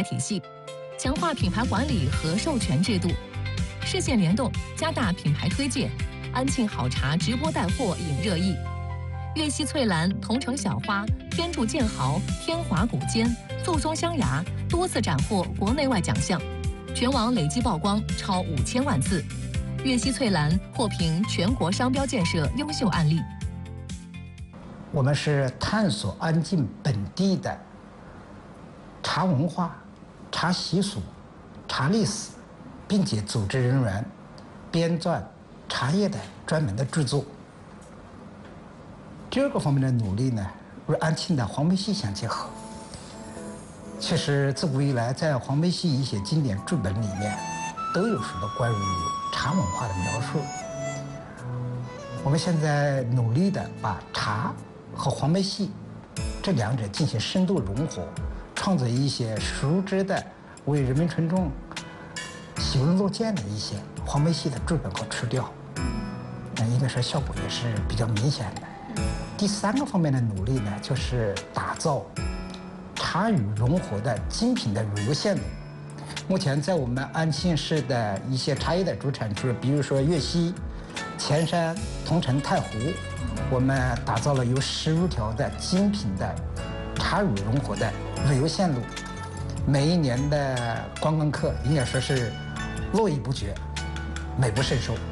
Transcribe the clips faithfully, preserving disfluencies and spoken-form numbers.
牌体系，强化品牌管理和授权制度，市县联动，加大品牌推荐。安庆好茶直播带货引热议。粤西翠兰、桐城小花、天柱剑豪、天华古坚、素松香芽多次斩获国内外奖项，全网累计曝光超五千万次。粤西翠兰获评全国商标建设优秀案例。 我们是探索安庆本地的茶文化、茶习俗、茶历史，并且组织人员编撰茶叶的专门的制作。第二个方面的努力呢，与安庆的黄梅戏相结合。其实自古以来，在黄梅戏一些经典剧本里面，都有许多关于茶文化的描述。我们现在努力的把茶和黄梅戏这两者进行深度融合，创造一些熟知的、为人民群众喜闻乐见的一些黄梅戏的剧本和曲调。那应该说效果也是比较明显的。第三个方面的努力呢，就是打造茶语融合的精品的旅游线路。目前在我们安庆市的一些茶叶的主产区，比如说粤西、前山、桐城、太湖，我们打造了有十余条的精品的茶语融合的旅游线路。每一年的观光客应该说是络绎不绝，美不胜收。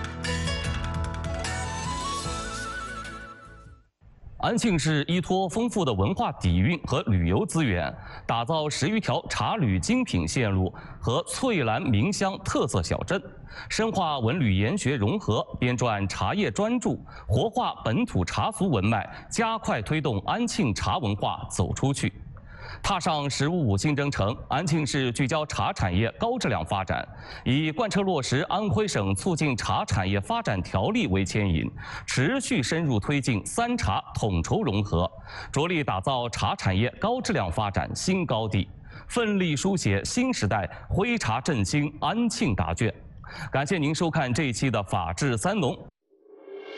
安庆市依托丰富的文化底蕴和旅游资源，打造十余条茶旅精品线路和翠兰名香特色小镇，深化文旅研学融合，编撰茶叶专著，活化本土茶俗文脉，加快推动安庆茶文化走出去。踏上“十五五”新征程，安庆市聚焦茶产业高质量发展，以贯彻落实安徽省促进茶产业发展条例为牵引，持续深入推进三茶统筹融合，着力打造茶产业高质量发展新高地，奋力书写新时代徽茶振兴安庆答卷。感谢您收看这一期的《法治三农》，